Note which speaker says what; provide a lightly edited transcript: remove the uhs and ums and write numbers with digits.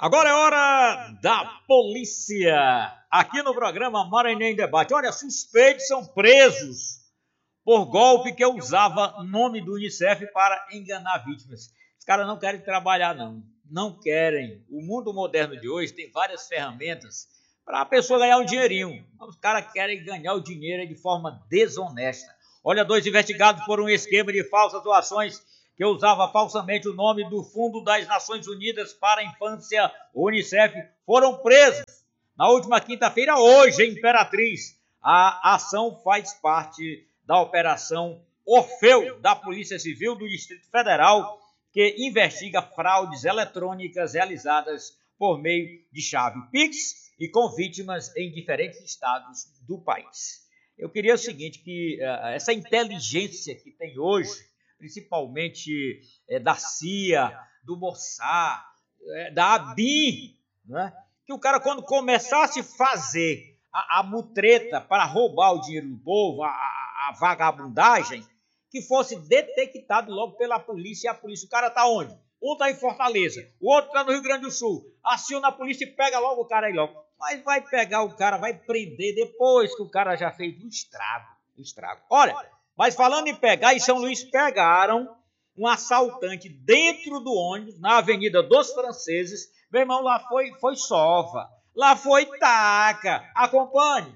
Speaker 1: Agora é hora da polícia, aqui no programa Maranhão em Debate. Olha, suspeitos são presos por golpe que usava nome do Unicef para enganar vítimas. Os caras não querem trabalhar, não querem. O mundo moderno de hoje tem várias ferramentas para a pessoa ganhar um dinheirinho. Os caras querem ganhar o dinheiro de forma desonesta. Olha, 2 investigados por um esquema de falsas doações que usava falsamente o nome do Fundo das Nações Unidas para a Infância, Unicef, foram presos na última quinta-feira, hoje, em Imperatriz. A ação faz parte da Operação Orfeu, da Polícia Civil do Distrito Federal, que investiga fraudes eletrônicas realizadas por meio de chave Pix e com vítimas em diferentes estados do país. Eu queria o seguinte, que essa inteligência que tem hoje, principalmente da CIA, do Mossad, da ABIN, né? Que o cara, quando começasse a fazer a mutreta para roubar o dinheiro do povo, a vagabundagem, que fosse detectado logo pela polícia. E a polícia, o cara está onde? Um está em Fortaleza, o outro está no Rio Grande do Sul. Aciona a polícia e pega logo o cara aí logo. Mas vai pegar o cara, vai prender depois que o cara já fez um estrago. Olha, mas falando em pegar, em São Luís pegaram um assaltante dentro do ônibus, na Avenida dos Franceses. Meu irmão, lá foi sova, lá foi taca. Acompanhe.